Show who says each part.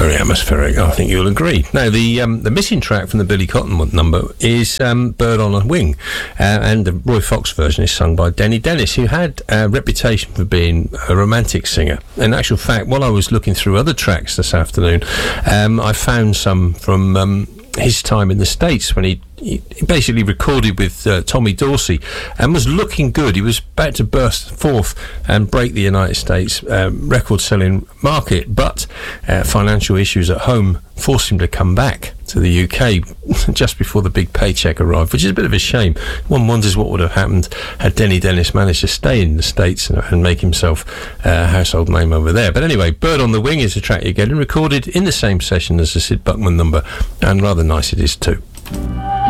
Speaker 1: Very atmospheric, I think you'll agree. Now, the missing track from the Billy Cotton number is Bird on a Wing, and the Roy Fox version is sung by Denny Dennis, who had a reputation for being a romantic singer. In actual fact, while I was looking through other tracks this afternoon, I found some from his time in the States when he basically recorded with Tommy Dorsey and was looking good. He was about to burst forth and break the United States record selling market, but financial issues at home forced him to come back to the UK just before the big paycheck arrived, which is a bit of a shame. One wonders what would have happened had Denny Dennis managed to stay in the States and make himself a household name over there. But anyway, Bird on the Wing is the track you're getting, recorded in the same session as the Sid Buckman number, and rather nice it is too.